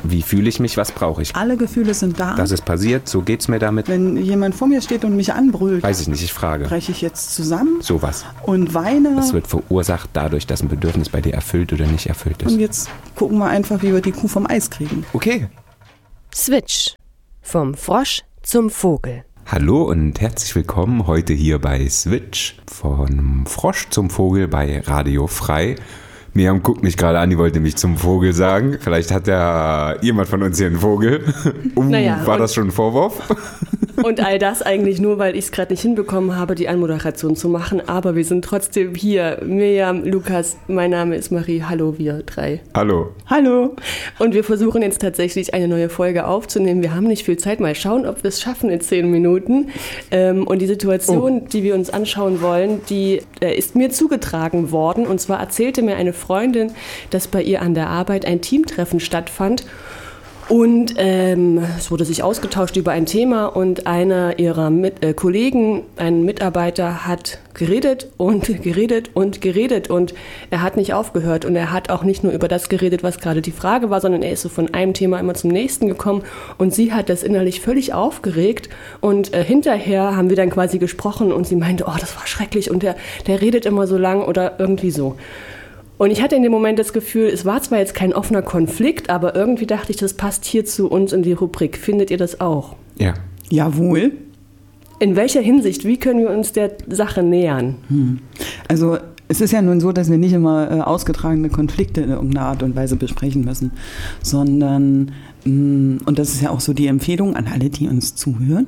Wie fühle ich mich? Was brauche ich? Alle Gefühle sind da. Das ist passiert, so geht's mir damit. Wenn jemand vor mir steht und mich anbrüllt, Weiß ich nicht, ich frage. breche ich jetzt zusammen Sowas. und weine. Das wird verursacht dadurch, dass ein Bedürfnis bei dir erfüllt oder nicht erfüllt ist. Und jetzt gucken wir einfach, wie wir die Kuh vom Eis kriegen. Okay. Switch. Vom Frosch zum Vogel. Hallo und herzlich willkommen heute hier bei Switch. Vom Frosch zum Vogel bei Radio Frei. Miriam guckt mich gerade an, die wollte mich zum Vogel sagen. Vielleicht hat ja jemand von uns hier einen Vogel. War das schon ein Vorwurf? Und all das eigentlich nur, weil ich es gerade nicht hinbekommen habe, die Anmoderation zu machen. Aber wir sind trotzdem hier. Miriam, Lukas, mein Name ist Marie. Hallo, wir drei. Hallo. Hallo. Und wir versuchen jetzt tatsächlich eine neue Folge aufzunehmen. Wir haben nicht viel Zeit. Mal schauen, ob wir es schaffen in 10 Minuten. Und die Situation, die wir uns anschauen wollen, die ist mir zugetragen worden. Und zwar erzählte mir eine Freundin, dass bei ihr an der Arbeit ein Teamtreffen stattfand. Und es wurde sich ausgetauscht über ein Thema und einer ihrer Kollegen, ein Mitarbeiter, hat geredet und er hat nicht aufgehört und er hat auch nicht nur über das geredet, was gerade die Frage war, sondern er ist so von einem Thema immer zum nächsten gekommen und sie hat das innerlich völlig aufgeregt und hinterher haben wir dann quasi gesprochen und sie meinte, oh, das war schrecklich und der redet immer so lang oder irgendwie so. Und ich hatte in dem Moment das Gefühl, es war zwar jetzt kein offener Konflikt, aber irgendwie dachte ich, das passt hier zu uns in die Rubrik. Findet ihr das auch? Ja. Jawohl. In welcher Hinsicht? Wie können wir uns der Sache nähern? Also es ist ja nun so, dass wir nicht immer ausgetragene Konflikte in irgendeiner Art und Weise besprechen müssen, sondern, und das ist ja auch so die Empfehlung an alle, die uns zuhören,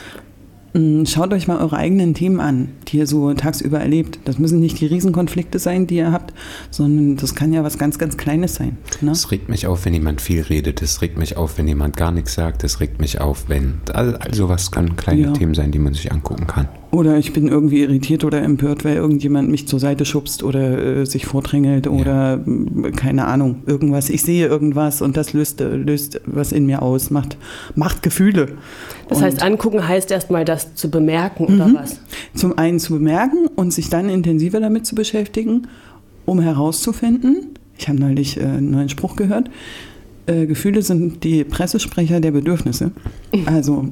schaut euch mal eure eigenen Themen an, die ihr so tagsüber erlebt. Das müssen nicht die Riesenkonflikte sein, die ihr habt, sondern das kann ja was ganz, ganz Kleines sein. Ne? Es regt mich auf, wenn jemand viel redet. Es regt mich auf, wenn jemand gar nichts sagt. Es regt mich auf, wenn... Also was kann kleine Themen sein, die man sich angucken kann. Oder ich bin irgendwie irritiert oder empört, weil irgendjemand mich zur Seite schubst oder sich vordrängelt oder keine Ahnung, irgendwas. Ich sehe irgendwas und das löst was in mir aus, macht Gefühle. Das heißt, angucken heißt erstmal das zu bemerken oder was? Zum einen zu bemerken und sich dann intensiver damit zu beschäftigen, um herauszufinden, ich habe neulich einen neuen Spruch gehört, Gefühle sind die Pressesprecher der Bedürfnisse. Also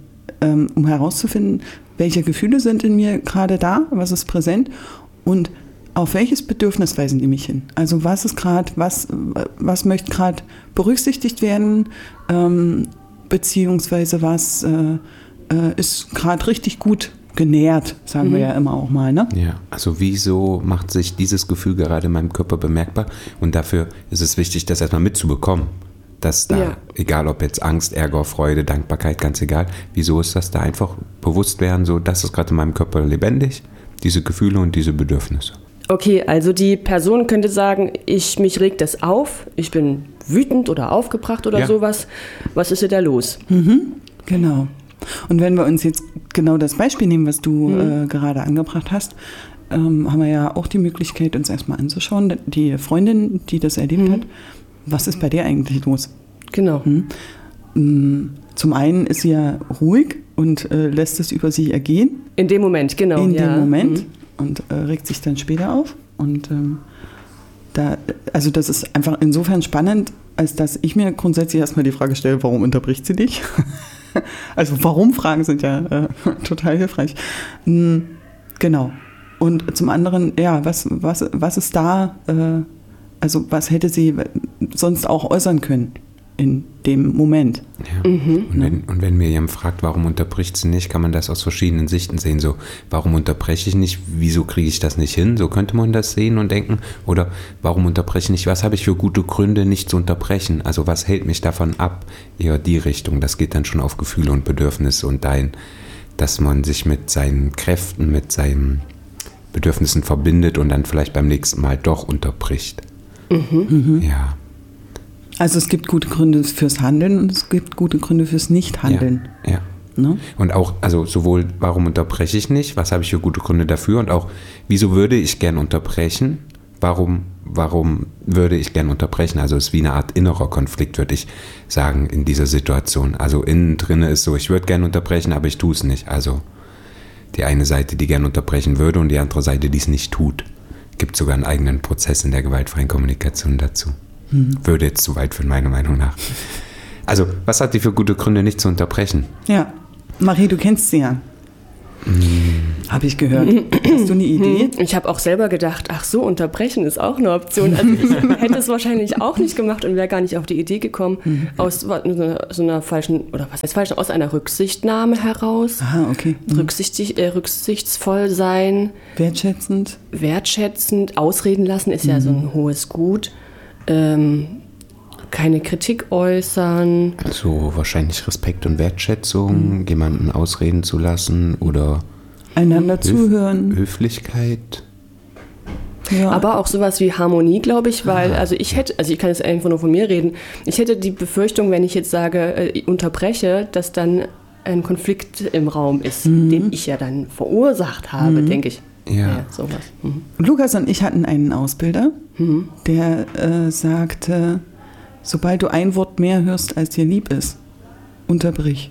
um herauszufinden, welche Gefühle sind in mir gerade da, was ist präsent und auf welches Bedürfnis weisen die mich hin? Also was ist gerade, was möchte gerade berücksichtigt werden, beziehungsweise was ist gerade richtig gut genährt, sagen wir ja immer auch mal, ne? Ja, also wieso macht sich dieses Gefühl gerade in meinem Körper bemerkbar? Und dafür ist es wichtig, das erstmal mitzubekommen. Dass da, egal ob jetzt Angst, Ärger, Freude, Dankbarkeit, ganz egal, wieso ist das da einfach bewusst werden, so, das ist gerade in meinem Körper lebendig, diese Gefühle und diese Bedürfnisse. Okay, also die Person könnte sagen, mich regt das auf, ich bin wütend oder aufgebracht oder sowas. Was ist denn da los? Genau. Und wenn wir uns jetzt genau das Beispiel nehmen, was du gerade angebracht hast, haben wir ja auch die Möglichkeit, uns erstmal anzuschauen, die Freundin, die das erlebt hat, was ist bei dir eigentlich los? Genau. Zum einen ist sie ja ruhig und lässt es über sich ergehen. In dem Moment, genau. In dem Moment und regt sich dann später auf. Und also das ist einfach insofern spannend, als dass ich mir grundsätzlich erstmal die Frage stelle, warum unterbricht sie dich? Also Warum-Fragen sind ja total hilfreich. Genau. Und zum anderen, ja, was ist da, also was hätte sie sonst auch äußern können in dem Moment? Ja. Und wenn Miriam fragt, warum unterbricht sie nicht, kann man das aus verschiedenen Sichten sehen. So, warum unterbreche ich nicht? Wieso kriege ich das nicht hin? So könnte man das sehen und denken. Oder warum unterbreche ich nicht? Was habe ich für gute Gründe, nicht zu unterbrechen? Also was hält mich davon ab? Eher die Richtung. Das geht dann schon auf Gefühle und Bedürfnisse und dass man sich mit seinen Kräften, mit seinen Bedürfnissen verbindet und dann vielleicht beim nächsten Mal doch unterbricht. Ja. Also es gibt gute Gründe fürs Handeln und es gibt gute Gründe fürs Nicht-Handeln. Ja. Ne? Und auch, also sowohl, warum unterbreche ich nicht, was habe ich für gute Gründe dafür und auch, wieso würde ich gern unterbrechen, warum würde ich gern unterbrechen, also es ist wie eine Art innerer Konflikt, würde ich sagen, in dieser Situation. Also innen drin ist so, ich würde gern unterbrechen, aber ich tue es nicht. Also die eine Seite, die gern unterbrechen würde und die andere Seite, die es nicht tut. Gibt sogar einen eigenen Prozess in der gewaltfreien Kommunikation dazu. Würde jetzt zu weit führen, meiner Meinung nach. Also, was hat die für gute Gründe, nicht zu unterbrechen? Ja. Marie, du kennst sie ja. Habe ich gehört. Hast du eine Idee? Ich habe auch selber gedacht, ach so, unterbrechen ist auch eine Option. Also ich hätte es wahrscheinlich auch nicht gemacht und wäre gar nicht auf die Idee gekommen, aus so einer falschen, oder was heißt falsch, aus einer Rücksichtnahme heraus. Aha, okay. Rücksichtsvoll sein. Wertschätzend, ausreden lassen ist ja so ein hohes Gut. Keine Kritik äußern. Also wahrscheinlich Respekt und Wertschätzung, jemanden ausreden zu lassen oder einander zuhören. Höflichkeit. Ja. Aber auch sowas wie Harmonie, glaube ich, weil, ich kann jetzt einfach nur von mir reden, ich hätte die Befürchtung, wenn ich jetzt sage, unterbreche, dass dann ein Konflikt im Raum ist, den ich ja dann verursacht habe, denke ich. Ja. Sowas. Lukas und ich hatten einen Ausbilder, der sagte, sobald du ein Wort mehr hörst, als dir lieb ist, unterbrich.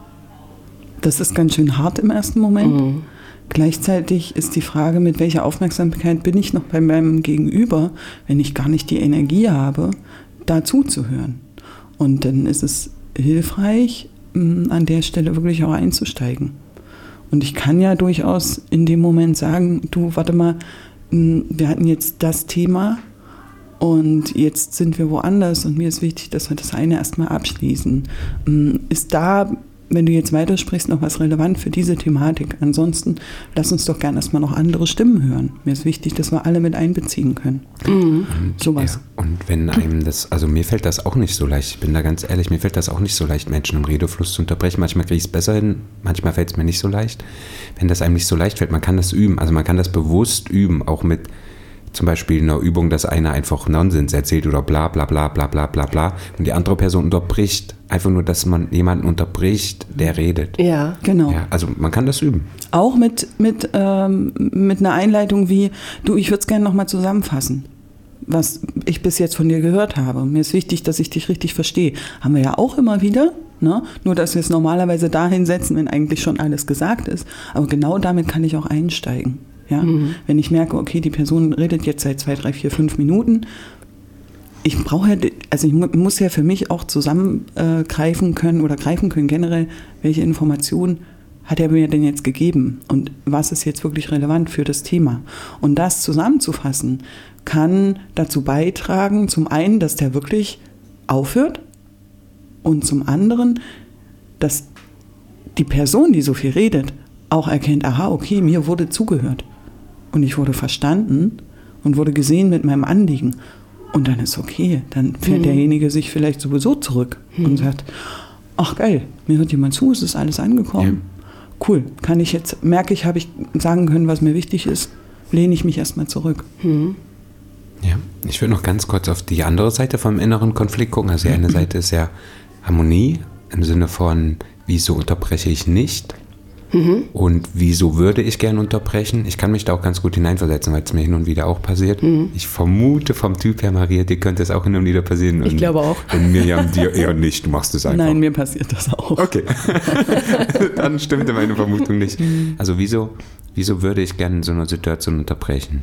Das ist ganz schön hart im ersten Moment. Gleichzeitig ist die Frage, mit welcher Aufmerksamkeit bin ich noch bei meinem Gegenüber, wenn ich gar nicht die Energie habe, da zuzuhören. Und dann ist es hilfreich, an der Stelle wirklich auch einzusteigen. Und ich kann ja durchaus in dem Moment sagen, du, warte mal, wir hatten jetzt das Thema, und jetzt sind wir woanders und mir ist wichtig, dass wir das eine erstmal abschließen. Ist da, wenn du jetzt weitersprichst, noch was relevant für diese Thematik? Ansonsten lass uns doch gerne erstmal noch andere Stimmen hören. Mir ist wichtig, dass wir alle mit einbeziehen können. Sowas. Ja, und wenn einem das, also mir fällt das auch nicht so leicht, ich bin da ganz ehrlich, mir fällt das auch nicht so leicht, Menschen im Redefluss zu unterbrechen. Manchmal kriege ich es besser hin, manchmal fällt es mir nicht so leicht. Wenn das einem nicht so leicht fällt, man kann das üben, also man kann das bewusst üben, auch mit zum Beispiel einer Übung, dass einer einfach Nonsens erzählt oder bla bla bla bla bla bla bla und die andere Person unterbricht. Einfach nur, dass man jemanden unterbricht, der redet. Ja, genau. Ja, also man kann das üben. Auch mit einer Einleitung wie, du, ich würde es gerne nochmal zusammenfassen, was ich bis jetzt von dir gehört habe. Mir ist wichtig, dass ich dich richtig verstehe. Haben wir ja auch immer wieder, ne? Nur dass wir es normalerweise dahin setzen, wenn eigentlich schon alles gesagt ist. Aber genau damit kann ich auch einsteigen. Ja? Wenn ich merke, okay, die Person redet jetzt seit 2, 3, 4, 5 Minuten, ich muss ja für mich auch greifen können generell, welche Informationen hat er mir denn jetzt gegeben und was ist jetzt wirklich relevant für das Thema. Und das zusammenzufassen kann dazu beitragen, zum einen, dass der wirklich aufhört und zum anderen, dass die Person, die so viel redet, auch erkennt, aha, okay, mir wurde zugehört. Und ich wurde verstanden und wurde gesehen mit meinem Anliegen. Und dann ist okay, dann fährt derjenige sich vielleicht sowieso zurück und sagt, ach geil, mir hört jemand zu, es ist alles angekommen. Ja. Cool, merke ich, habe ich sagen können, was mir wichtig ist, lehne ich mich erstmal zurück. Ja, ich würde noch ganz kurz auf die andere Seite vom inneren Konflikt gucken. Also die eine Seite ist ja Harmonie im Sinne von, wieso unterbreche ich nicht? Und wieso würde ich gern unterbrechen? Ich kann mich da auch ganz gut hineinversetzen, weil es mir hin und wieder auch passiert. Ich vermute vom Typ her, Maria, dir könnte es auch hin und wieder passieren. Ich glaube auch. Und Mirjam, dir eher nicht, du machst es einfach. Nein, mir passiert das auch. Okay, dann stimmte meine Vermutung nicht. Also wieso würde ich gerne in so einer Situation unterbrechen?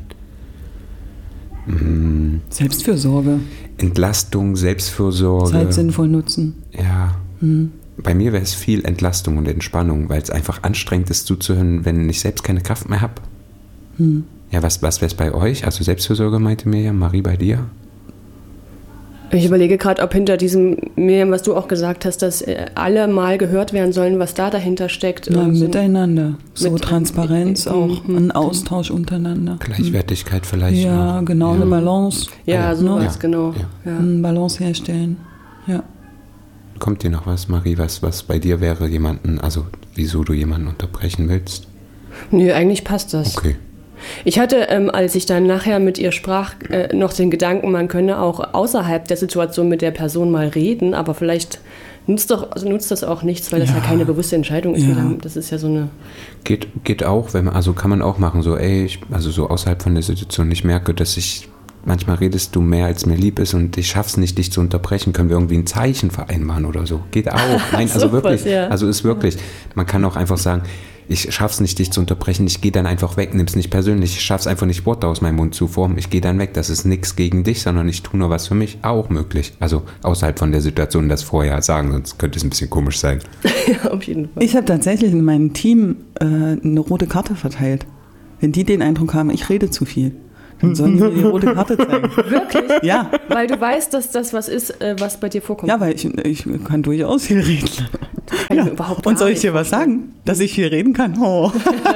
Selbstfürsorge. Entlastung, Selbstfürsorge. Zeit sinnvoll nutzen. Ja. Bei mir wäre es viel Entlastung und Entspannung, weil es einfach anstrengend ist zuzuhören, wenn ich selbst keine Kraft mehr habe. Ja, was wäre es bei euch? Also Selbstfürsorge meinte Mirjam, Marie bei dir? Ich überlege gerade, ob hinter diesem, Mirjam, was du auch gesagt hast, dass alle mal gehört werden sollen, was da dahinter steckt. Na, miteinander. So Transparenz auch, ein Austausch untereinander. Gleichwertigkeit vielleicht. Ja, noch. genau, eine Balance. Ja, sowas, genau. Ja. Eine Balance herstellen, ja. Kommt dir noch was, Marie, was bei dir wäre, wieso du jemanden unterbrechen willst? Nö, eigentlich passt das. Okay. Ich hatte, als ich dann nachher mit ihr sprach, noch den Gedanken, man könne auch außerhalb der Situation mit der Person mal reden, aber vielleicht nutzt das auch nichts, weil das ja keine bewusste Entscheidung ist. Ja. Das ist ja so eine... Geht auch, kann man auch machen, so so außerhalb von der Situation, ich merke, dass manchmal redest du mehr, als mir lieb ist und ich schaff's nicht, dich zu unterbrechen. Können wir irgendwie ein Zeichen vereinbaren oder so? Geht auch. Nein, also wirklich. Ja. Also ist wirklich. Man kann auch einfach sagen, ich schaff's nicht, dich zu unterbrechen, ich gehe dann einfach weg, nimm's nicht persönlich, ich schaff's einfach nicht, Worte aus meinem Mund zu formen, ich gehe dann weg, das ist nichts gegen dich, sondern ich tue nur was für mich, auch möglich. Also außerhalb von der Situation das vorher sagen, sonst könnte es ein bisschen komisch sein. Ja, auf jeden Fall. Ich habe tatsächlich in meinem Team eine rote Karte verteilt. Wenn die den Eindruck haben, ich rede zu viel, dann sollen die mir die rote Karte zeigen. Wirklich? Ja. Weil du weißt, dass das was ist, was bei dir vorkommt. Ja, weil ich kann durchaus viel reden. Kann ich Ja. mir überhaupt Und soll gar ich dir nicht was sagen? Dass ich viel reden kann? Oh.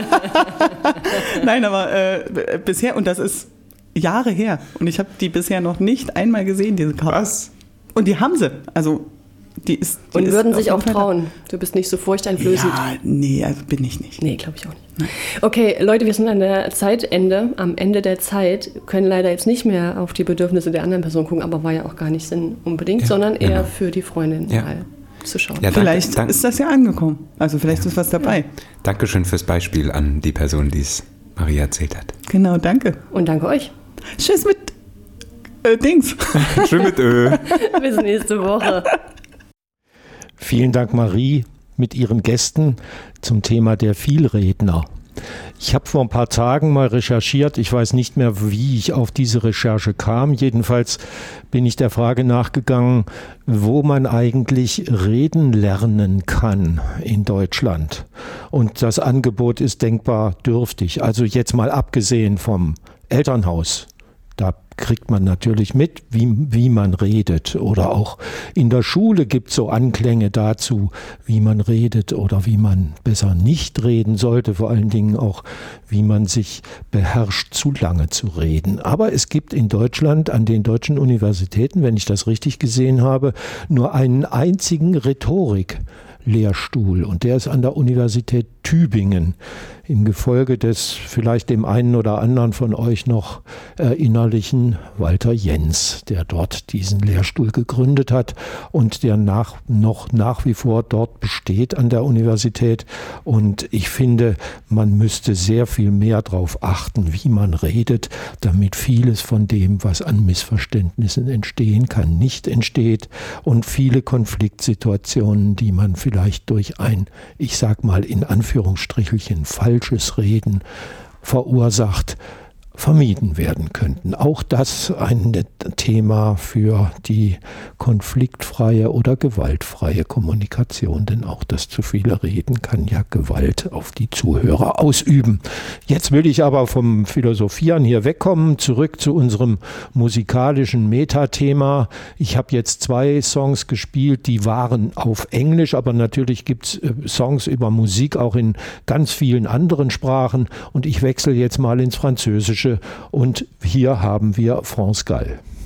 Nein, aber bisher, und das ist Jahre her, und ich habe die bisher noch nicht einmal gesehen, diese Karte. Was? Und die haben sie. Also, die Und ist würden auf sich jeden auch Fall da. trauen. Du bist nicht so furchteinflößend. Ja, nee, also bin ich nicht. Nee, glaube ich auch nicht. Okay, Leute, wir sind an der Zeitende, am Ende der Zeit, können leider jetzt nicht mehr auf die Bedürfnisse der anderen Person gucken, aber war ja auch gar nicht Sinn unbedingt, sondern eher für die Freundin mal zu schauen. Ja, Vielleicht ist das ja angekommen. Also vielleicht ist was dabei. Dankeschön fürs Beispiel an die Person, die es Maria erzählt hat. Genau, danke. Und danke euch. Tschüss mit Dings. Schön mit Bis nächste Woche. Vielen Dank, Marie, mit Ihren Gästen zum Thema der Vielredner. Ich habe vor ein paar Tagen mal recherchiert. Ich weiß nicht mehr, wie ich auf diese Recherche kam. Jedenfalls bin ich der Frage nachgegangen, wo man eigentlich reden lernen kann in Deutschland. Und das Angebot ist denkbar dürftig. Also jetzt mal abgesehen vom Elternhaus. Da kriegt man natürlich mit, wie man redet. Oder auch in der Schule gibt es so Anklänge dazu, wie man redet oder wie man besser nicht reden sollte. Vor allen Dingen auch, wie man sich beherrscht, zu lange zu reden. Aber es gibt in Deutschland an den deutschen Universitäten, wenn ich das richtig gesehen habe, nur einen einzigen Rhetorik-Lehrstuhl. Und der ist an der Universität Tübingen. Im Gefolge des vielleicht dem einen oder anderen von euch noch erinnerlichen Walter Jens, der dort diesen Lehrstuhl gegründet hat und der nach wie vor dort besteht an der Universität. Und ich finde, man müsste sehr viel mehr darauf achten, wie man redet, damit vieles von dem, was an Missverständnissen entstehen kann, nicht entsteht und viele Konfliktsituationen, die man vielleicht durch ein, ich sag mal in Anführungsstrichelchen, falsches Reden verursacht, vermieden werden könnten. Auch das ein Thema für die konfliktfreie oder gewaltfreie Kommunikation, denn auch das zu viele Reden kann ja Gewalt auf die Zuhörer ausüben. Jetzt will ich aber vom Philosophieren hier wegkommen, zurück zu unserem musikalischen Metathema. Ich habe jetzt 2 Songs gespielt, die waren auf Englisch, aber natürlich gibt es Songs über Musik auch in ganz vielen anderen Sprachen und ich wechsle jetzt mal ins Französische. Und hier haben wir France Gall.